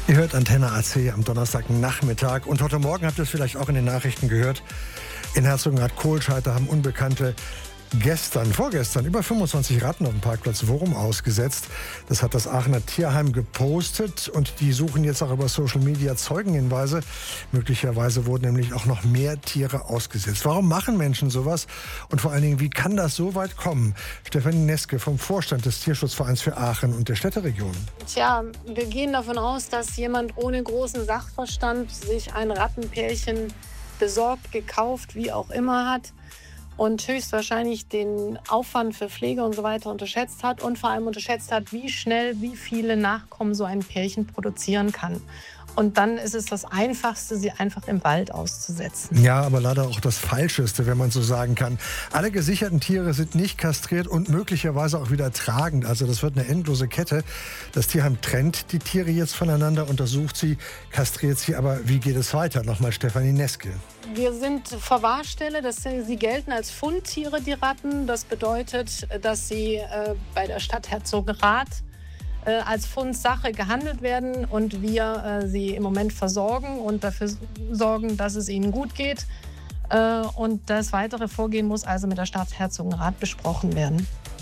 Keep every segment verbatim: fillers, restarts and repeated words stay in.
Ihr hört Antenne A C am Donnerstagnachmittag. Und heute Morgen habt ihr es vielleicht auch in den Nachrichten gehört. In Herzogenrath-Kohlscheiter haben Unbekannte gestern, vorgestern, über fünfundzwanzig Ratten auf dem Parkplatz Wurm ausgesetzt. Das hat das Aachener Tierheim gepostet und die suchen jetzt auch über Social Media Zeugenhinweise. Möglicherweise wurden nämlich auch noch mehr Tiere ausgesetzt. Warum machen Menschen sowas? Und vor allen Dingen, wie kann das so weit kommen? Stefanie Neske vom Vorstand des Tierschutzvereins für Aachen und der Städteregion. Tja, wir gehen davon aus, dass jemand ohne großen Sachverstand sich ein Rattenpärchen besorgt, gekauft, wie auch immer hat und höchstwahrscheinlich den Aufwand für Pflege und so weiter unterschätzt hat und vor allem unterschätzt hat, wie schnell, wie viele Nachkommen so ein Pärchen produzieren kann. Und dann ist es das Einfachste, sie einfach im Wald auszusetzen. Ja, aber leider auch das Falscheste, wenn man so sagen kann. Alle gesicherten Tiere sind nicht kastriert und möglicherweise auch wieder tragend. Also das wird eine endlose Kette. Das Tierheim trennt die Tiere jetzt voneinander, untersucht sie, kastriert sie. Aber wie geht es weiter? Nochmal Stefanie Neske. Wir sind Verwahrstelle, das, sie gelten als Fundtiere, die Ratten. Das bedeutet, dass sie äh, bei der Stadt Herzogenrath äh, als Fundsache gehandelt werden und wir äh, sie im Moment versorgen und dafür sorgen, dass es ihnen gut geht. Äh, und das weitere Vorgehen muss also mit der Stadt Herzogenrath besprochen werden.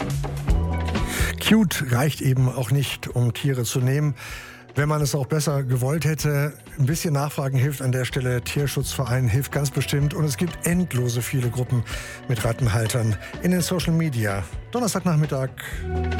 Cute reicht eben auch nicht, um Tiere zu nehmen. Wenn man es auch besser gewollt hätte, ein bisschen Nachfragen hilft an der Stelle. Tierschutzverein hilft ganz bestimmt. Und es gibt endlose viele Gruppen mit Rattenhaltern in den Social Media. Donnerstagnachmittag.